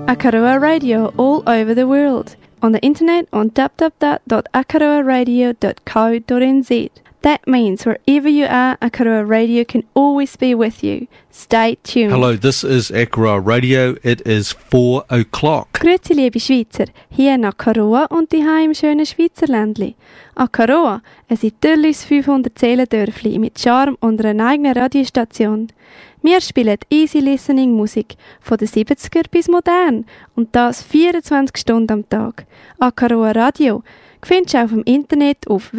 Akaroa Radio all over the world. On the internet on www.akaroaradio.co.nz. That means wherever you are, Akaroa Radio can always be with you. Stay tuned. Hello, this is Akaroa Radio. It is 4 o'clock. Grüezi, liebe Schweizer. Hier in Akaroa und die im schönen Schweizerländli. Akaroa, ein idyllisches 500-Seelendörfli mit Charme und einer eigenen Radiostation. Wir spielen Easy-Listening-Musik von den 70er bis modern und das 24 Stunden am Tag. Akaroa Radio findest du auf dem Internet auf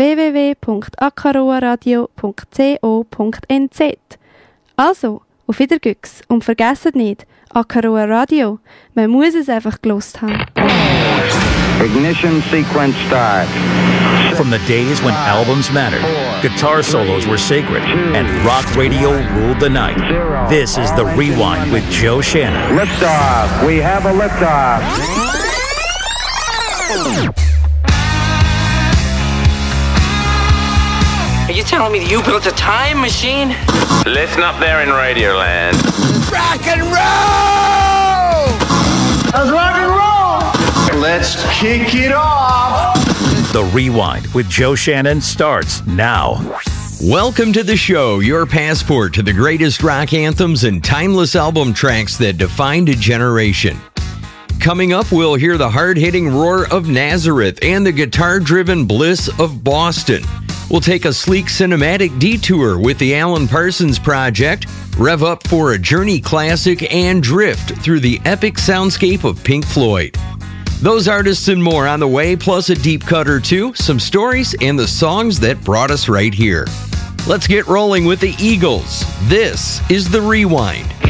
www.akaroaradio.co.nz. Also, auf Wiedergüchs und vergesst nicht, Akaroa Radio, man muss es einfach gelost haben. Ignition sequence start. From the days when albums mattered, guitar solos were sacred, and rock radio ruled the night. This is The Rewind with Joe Shannon. Liftoff. We have a liftoff. Are you telling me that you built a time machine? Listen up there in Radioland. Rock and roll! Let's rock and roll! Let's kick it off! The Rewind with Joe Shannon starts now. Welcome to the show, your passport to the greatest rock anthems and timeless album tracks that defined a generation. Coming up, we'll hear the hard-hitting roar of Nazareth and the guitar-driven bliss of Boston. We'll take a sleek cinematic detour with the Alan Parsons Project, rev up for a Journey classic, and drift through the epic soundscape of Pink Floyd. Those artists and more on the way, plus a deep cut or two, some stories, and the songs that brought us right here. Let's get rolling with the Eagles. This is The Rewind.